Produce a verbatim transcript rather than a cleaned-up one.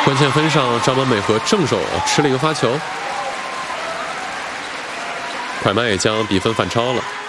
关键分上，张本美和正手吃了一个发球，快慢也将比分反超了。